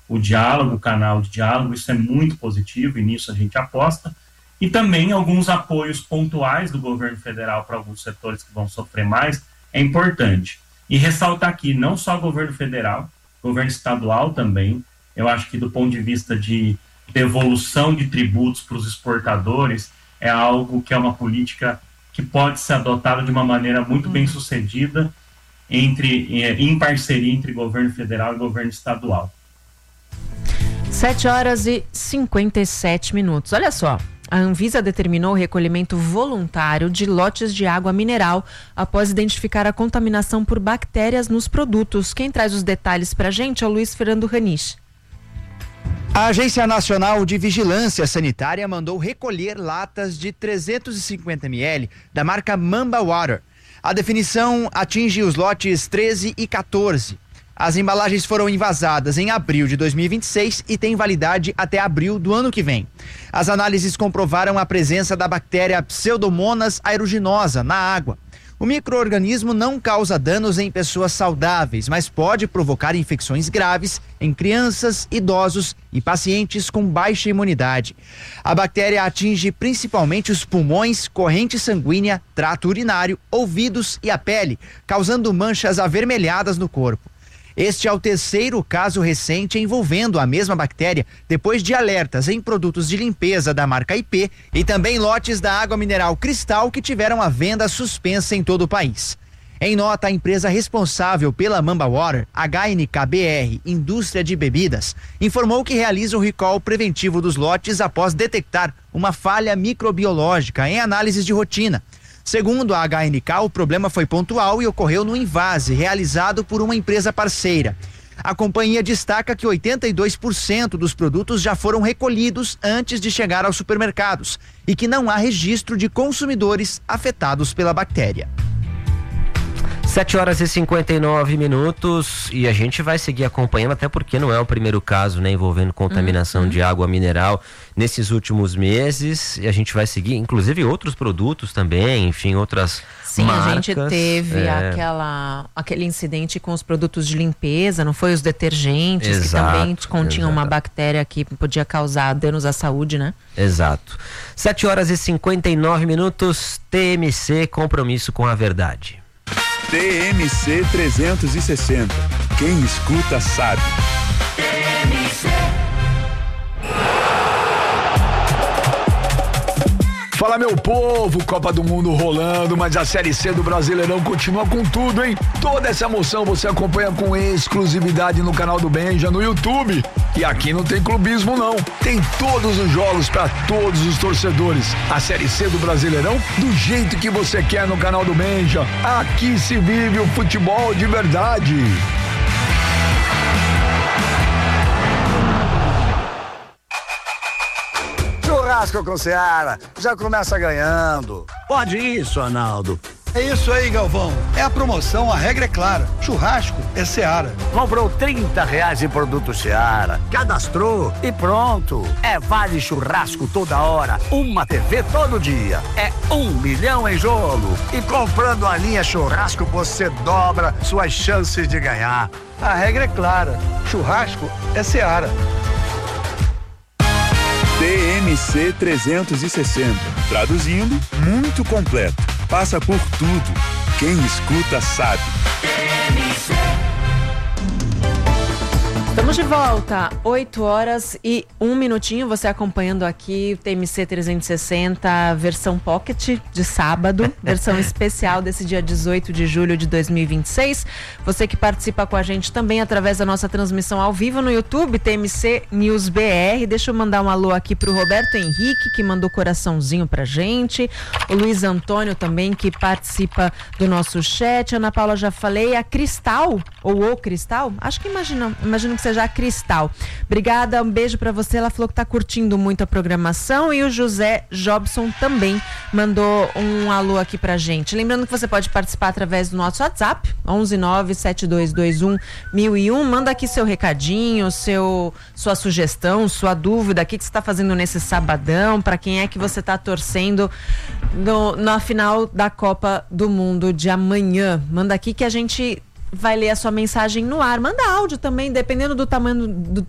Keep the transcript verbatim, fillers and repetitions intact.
o diálogo, o canal de diálogo, isso é muito positivo e nisso a gente aposta. E também alguns apoios pontuais do governo federal para alguns setores que vão sofrer mais é importante. E ressaltar aqui, não só o governo federal, governo estadual também. Eu acho que do ponto de vista de devolução de tributos para os exportadores, é algo que é uma política que pode ser adotada de uma maneira muito bem sucedida entre, em parceria entre governo federal e governo estadual. sete horas e cinquenta e sete minutos. Olha só. A Anvisa determinou o recolhimento voluntário de lotes de água mineral após identificar a contaminação por bactérias nos produtos. Quem traz os detalhes para a gente é o Luiz Fernando Raniche. A Agência Nacional de Vigilância Sanitária mandou recolher latas de trezentos e cinquenta mililitros da marca Mamba Water. A definição atinge os lotes treze e quatorze. As embalagens foram envasadas em abril de dois mil e vinte e seis e têm validade até abril do ano que vem. As análises comprovaram a presença da bactéria Pseudomonas aeruginosa na água. O micro-organismo não causa danos em pessoas saudáveis, mas pode provocar infecções graves em crianças, idosos e pacientes com baixa imunidade. A bactéria atinge principalmente os pulmões, corrente sanguínea, trato urinário, ouvidos e a pele, causando manchas avermelhadas no corpo. Este é o terceiro caso recente envolvendo a mesma bactéria, depois de alertas em produtos de limpeza da marca I P e também lotes da água mineral Cristal que tiveram a venda suspensa em todo o país. Em nota, a empresa responsável pela Mamba Water, H N K B R, Indústria de Bebidas, informou que realiza o recall preventivo dos lotes após detectar uma falha microbiológica em análises de rotina. Segundo a H N K, o problema foi pontual e ocorreu no invase realizado por uma empresa parceira. A companhia destaca que oitenta e dois por cento dos produtos já foram recolhidos antes de chegar aos supermercados e que não há registro de consumidores afetados pela bactéria. sete horas e cinquenta e nove minutos e a gente vai seguir acompanhando, até porque não é o primeiro caso, né, envolvendo contaminação uhum. de água mineral nesses últimos meses, e a gente vai seguir, inclusive outros produtos também, enfim, outras Sim, marcas. A gente teve é... aquela, aquele incidente com os produtos de limpeza, não foi? Os detergentes, exato, que também continham exato. uma bactéria que podia causar danos à saúde, né? Exato. sete horas e cinquenta e nove minutos, T M C, compromisso com a verdade. T M C trezentos e sessenta. Quem escuta sabe. T M C. Fala, meu povo, Copa do Mundo rolando, mas a Série C do Brasileirão continua com tudo, hein? Toda essa emoção você acompanha com exclusividade no canal do Benja, no YouTube. E aqui não tem clubismo, não. Tem todos os jogos para todos os torcedores. A Série C do Brasileirão do jeito que você quer no canal do Benja. Aqui se vive o futebol de verdade. Churrasco com Seara, já começa ganhando. Pode isso, Arnaldo. É isso aí, Galvão. É a promoção, a regra é clara. Churrasco é Seara. Comprou trinta reais em produto Seara, cadastrou e pronto. É vale churrasco toda hora, uma T V todo dia. É um milhão em jogo. E comprando a linha churrasco, você dobra suas chances de ganhar. A regra é clara. Churrasco é Seara. T M C trezentos e sessenta. Traduzindo, muito completo. Passa por tudo. Quem escuta sabe. Estamos de volta, oito horas e um minutinho, você acompanhando aqui o T M C trezentos e sessenta, versão Pocket de sábado, versão especial desse dia dezoito de julho de dois mil e vinte e seis. Você que participa com a gente também através da nossa transmissão ao vivo no YouTube, T M C News B R. Deixa eu mandar um alô aqui pro Roberto Henrique, que mandou coraçãozinho pra gente. O Luiz Antônio também, que participa do nosso chat. Ana Paula, já falei. A Cristal, ou o Cristal, acho que imagino, imagino que seja a Cristal. Obrigada, um beijo pra você. Ela falou que tá curtindo muito a programação. E o José Jobson também mandou um alô aqui pra gente. Lembrando que você pode participar através do nosso WhatsApp, onze nove sete dois dois um mil e um. Manda aqui seu recadinho, seu, sua sugestão, sua dúvida, o que, que você tá fazendo nesse sabadão, pra quem é que você tá torcendo no, na final da Copa do Mundo de amanhã. Manda aqui que a gente vai ler a sua mensagem no ar. Manda áudio também, dependendo do tamanho do